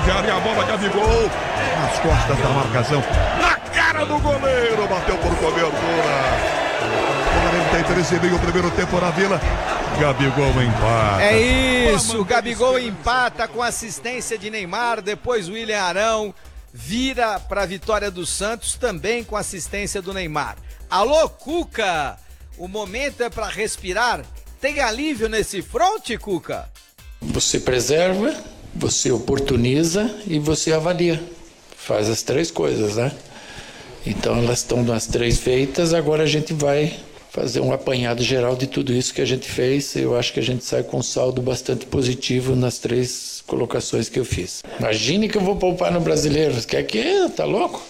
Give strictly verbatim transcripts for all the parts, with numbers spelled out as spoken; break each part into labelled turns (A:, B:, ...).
A: grande área, a bola, Gabigol, nas costas da marcação, na cara do goleiro, bateu por cobertura. quarenta e três e meio, o primeiro tempo na Vila. Gabigol empata.
B: É isso, Gabigol empata com assistência de Neymar, depois o William Arão vira para a vitória do Santos, também com assistência do Neymar. Alô, Cuca, o momento é para respirar. Tem alívio nesse fronte, Cuca?
C: Você preserva, você oportuniza e você avalia. Faz as três coisas, né? Então elas estão nas três feitas, agora a gente vai fazer um apanhado geral de tudo isso que a gente fez. Eu acho que a gente sai com um saldo bastante positivo nas três colocações que eu fiz. Imagine que eu vou poupar no Brasileiro. Quer que? Tá louco?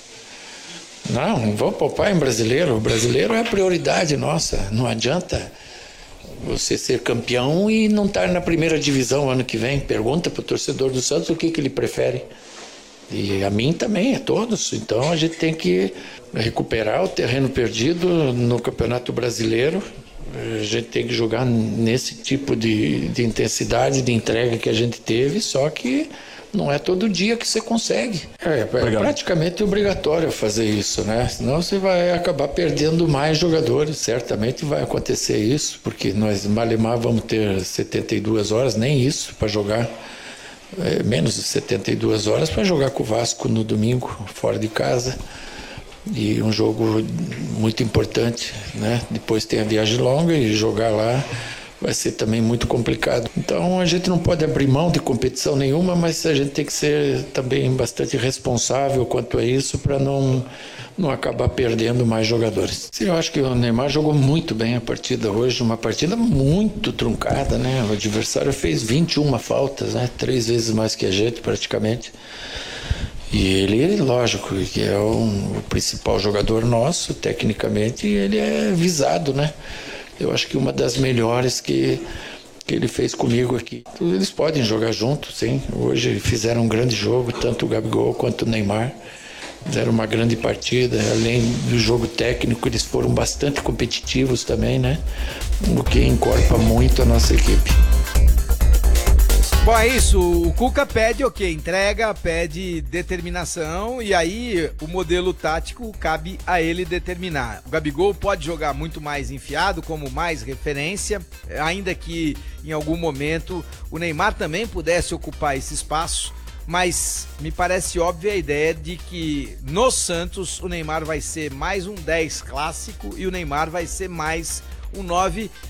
C: Não, não vou poupar em Brasileiro. O Brasileiro é a prioridade nossa. Não adianta você ser campeão e não estar na primeira divisão ano que vem. Pergunta pro torcedor do Santos o que, que ele prefere. E a mim também, a todos. Então a gente tem que recuperar o terreno perdido no Campeonato Brasileiro. A gente tem que jogar nesse tipo de, de intensidade, de entrega que a gente teve, só que não é todo dia que você consegue. É, é praticamente obrigatório fazer isso, né? Senão você vai acabar perdendo mais jogadores. Certamente vai acontecer isso, porque nós, malemar, vamos ter setenta e duas horas, nem isso, para jogar. É, menos de setenta e duas horas para jogar com o Vasco no domingo, fora de casa. E um jogo muito importante, né? Depois tem a viagem longa e jogar lá vai ser também muito complicado. Então a gente não pode abrir mão de competição nenhuma, mas a gente tem que ser também bastante responsável quanto a isso para não, não acabar perdendo mais jogadores. Sim, eu acho que o Neymar jogou muito bem a partida hoje, uma partida muito truncada, né? O adversário fez vinte e uma faltas, né? Três vezes mais que a gente praticamente. E ele, lógico, que é um, o principal jogador nosso, tecnicamente, e ele é visado, né? Eu acho que uma das melhores que, que ele fez comigo aqui. Eles podem jogar juntos, sim. Hoje fizeram um grande jogo, tanto o Gabigol quanto o Neymar. Fizeram uma grande partida. Além do jogo técnico, eles foram bastante competitivos também, né? O que encorpa muito a nossa equipe.
B: Bom, é isso, o Cuca pede o quê? Entrega, pede determinação e aí o modelo tático cabe a ele determinar. O Gabigol pode jogar muito mais enfiado, como mais referência, ainda que em algum momento o Neymar também pudesse ocupar esse espaço, mas me parece óbvia a ideia de que no Santos o Neymar vai ser mais um dez clássico e o Neymar vai ser mais um nove